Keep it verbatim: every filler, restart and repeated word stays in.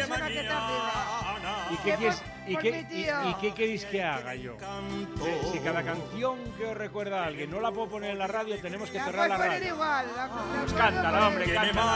persona que está arriba. ¿Y qué, Que quieres, por- y, por qué, mi y, tío. y qué queréis que haga yo? Eh, si cada canción que os recuerda a alguien no la puedo poner en la radio, tenemos que La cerrar puedes la poner radio. igual. La, la Pues puedo cántala, poner. hombre, cántala.